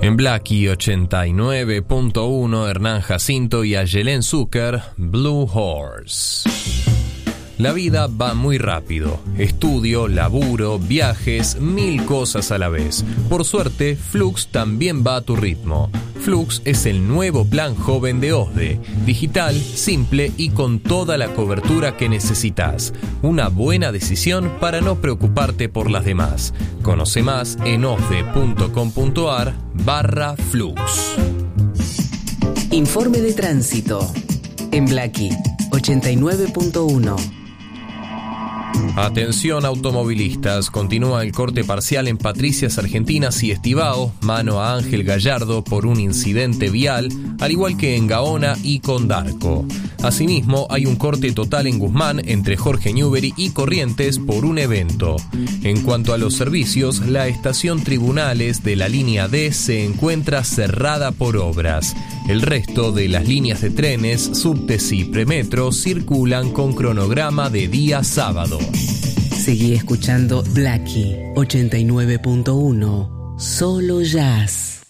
En Blackie 89.1, Hernán Jacinto y Ayelen Zucker, Blue Horse. La vida va muy rápido. Estudio, laburo, viajes, 1000 cosas a la vez. Por suerte, Flux también va a tu ritmo. Flux es el nuevo plan joven de OSDE. Digital, simple y con toda la cobertura que necesitas. Una buena decisión para no preocuparte por las demás. Conoce más en osde.com.ar/Flux. Informe de tránsito en Blackie 89.1. Atención automovilistas, continúa el corte parcial en Patricias Argentinas y Estibao, mano a Ángel Gallardo por un incidente vial, al igual que en Gaona y Condarco. Asimismo, hay un corte total en Guzmán entre Jorge Newbery y Corrientes por un evento. En cuanto a los servicios, la estación Tribunales de la línea D se encuentra cerrada por obras. El resto de las líneas de trenes, subtes y premetro circulan con cronograma de día sábado. Seguí escuchando Blackie 89.1, solo jazz.